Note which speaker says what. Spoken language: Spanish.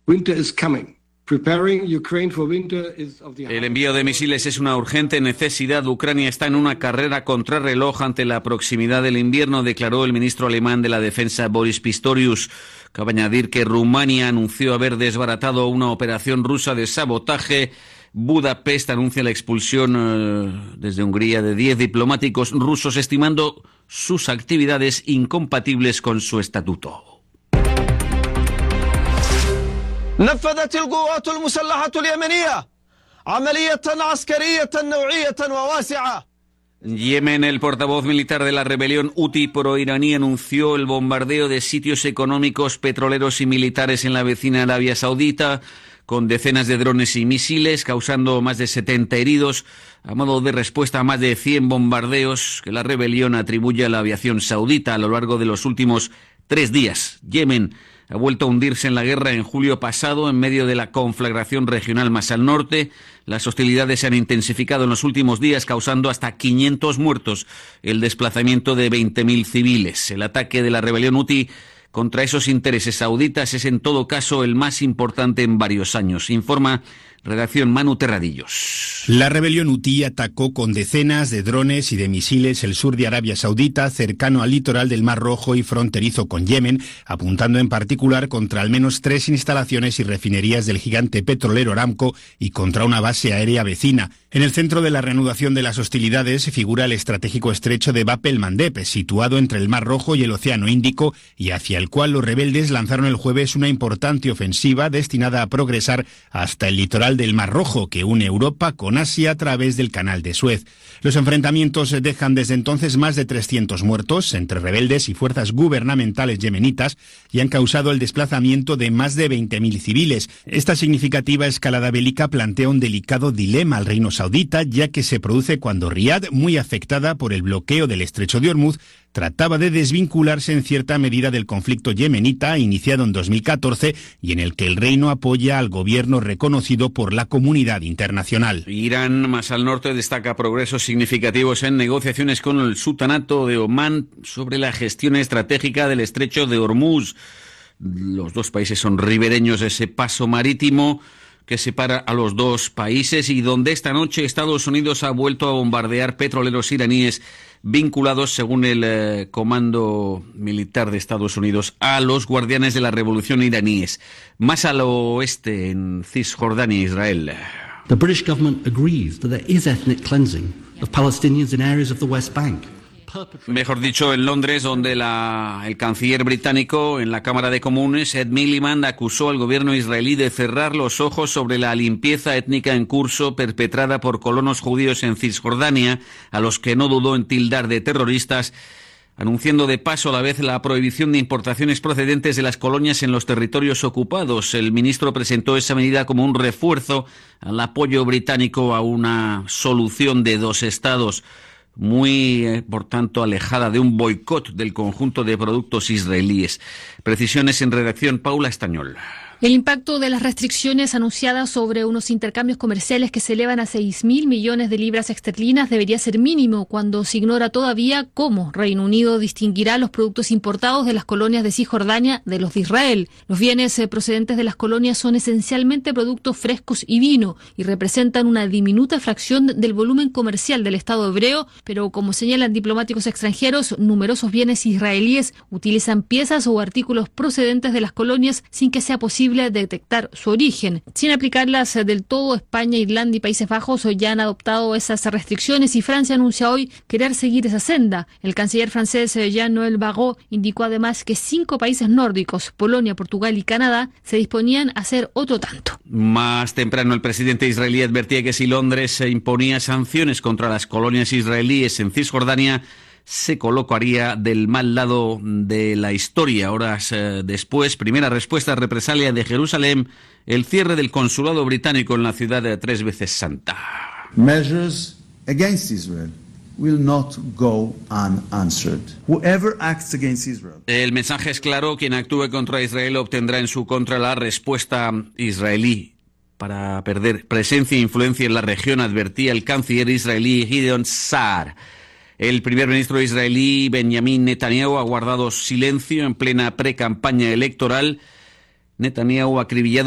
Speaker 1: El envío de misiles es una urgente necesidad. Ucrania está en una carrera contrarreloj ante la proximidad del invierno, declaró el ministro alemán de la Defensa Boris Pistorius. Cabe añadir que Rumania anunció haber desbaratado una operación rusa de sabotaje. Budapest anuncia la expulsión desde Hungría de 10 diplomáticos rusos, estimando sus actividades incompatibles con su estatuto.
Speaker 2: نفذت القوات المسلحة اليمنية عملية عسكرية نوعية وواسعة.
Speaker 1: Yemen, el portavoz militar de la rebelión Houthi pro-iraní anunció el bombardeo de sitios económicos, petroleros y militares en la vecina Arabia Saudita, con decenas de drones y misiles, causando más de 70 heridos, a modo de respuesta a más de 100 bombardeos que la rebelión atribuye a la aviación saudita a lo largo de los últimos 3 días. Yemen ha vuelto a hundirse en la guerra en julio pasado en medio de la conflagración regional más al norte. Las hostilidades se han intensificado en los últimos días, causando hasta 500 muertos, el desplazamiento de 20.000 civiles. El ataque de la rebelión Houthi contra esos intereses sauditas es en todo caso el más importante en varios años, informa redacción Manu Terradillos.
Speaker 3: La rebelión Houthi atacó con decenas de drones y de misiles el sur de Arabia Saudita, cercano al litoral del Mar Rojo y fronterizo con Yemen, apuntando en particular contra al menos 3 instalaciones y refinerías del gigante petrolero Aramco y contra una base aérea vecina. En el centro de la reanudación de las hostilidades figura el estratégico estrecho de Bab el-Mandeb, situado entre el Mar Rojo y el Océano Índico, y hacia el cual los rebeldes lanzaron el jueves una importante ofensiva destinada a progresar hasta el litoral del Mar Rojo, que une Europa con Asia a través del Canal de Suez. Los enfrentamientos dejan desde entonces más de 300 muertos entre rebeldes y fuerzas gubernamentales yemenitas y han causado el desplazamiento de más de 20.000 civiles. Esta significativa escalada bélica plantea un delicado dilema al reino saudita, ya que se produce cuando Riad, muy afectada por el bloqueo del estrecho de Ormuz, trataba de desvincularse en cierta medida del conflicto yemenita iniciado en 2014 y en el que el reino apoya al gobierno reconocido por la comunidad internacional.
Speaker 1: Irán, más al norte, destaca progresos significativos en negociaciones con el sultanato de Omán sobre la gestión estratégica del estrecho de Ormuz. Los dos países son ribereños de ese paso marítimo que separa a los dos países y donde esta noche Estados Unidos ha vuelto a bombardear petroleros iraníes vinculados, según el Comando Militar de Estados Unidos, a los guardianes de la revolución iraníes. Más al oeste, en Cisjordania, Israel.
Speaker 4: The British government agrees that there is ethnic cleansing of Palestinians in areas of the West Bank.
Speaker 1: Mejor dicho, en Londres, donde el canciller británico en la Cámara de Comunes, Ed Miliband, acusó al gobierno israelí de cerrar los ojos sobre la limpieza étnica en curso perpetrada por colonos judíos en Cisjordania, a los que no dudó en tildar de terroristas, anunciando de paso a la vez la prohibición de importaciones procedentes de las colonias en los territorios ocupados. El ministro presentó esa medida como un refuerzo al apoyo británico a una solución de 2 estados, muy, por tanto, alejada de un boicot del conjunto de productos israelíes. Precisiones en redacción, Paula Estañol.
Speaker 5: El impacto de las restricciones anunciadas sobre unos intercambios comerciales que se elevan a 6.000 millones de libras esterlinas debería ser mínimo cuando se ignora todavía cómo Reino Unido distinguirá los productos importados de las colonias de Cisjordania de los de Israel. Los bienes procedentes de las colonias son esencialmente productos frescos y vino y representan una diminuta fracción del volumen comercial del Estado hebreo, pero como señalan diplomáticos extranjeros, numerosos bienes israelíes utilizan piezas o artículos procedentes de las colonias sin que sea posible detectar su origen. Sin aplicarlas del todo, España, Irlanda y Países Bajos ya han adoptado esas restricciones y Francia anuncia hoy querer seguir esa senda. El canciller francés Jean-Noël Barrot indicó además que 5 países nórdicos, Polonia, Portugal y Canadá, se disponían a hacer otro tanto.
Speaker 1: Más temprano, el presidente israelí advertía que si Londres imponía sanciones contra las colonias israelíes en Cisjordania, se colocaría del mal lado de la historia. Horas después, primera respuesta represalia de Jerusalén, el cierre del consulado británico en la ciudad de 3 veces santa.
Speaker 6: Measures against Israel will not go unanswered. Whoever acts against Israel.
Speaker 1: El mensaje es claro: quien actúe contra Israel obtendrá en su contra la respuesta israelí. Para perder presencia e influencia en la región, advertía el canciller israelí Gideon Saar. El primer ministro israelí Benjamin Netanyahu ha guardado silencio en plena precampaña electoral. Netanyahu acribillado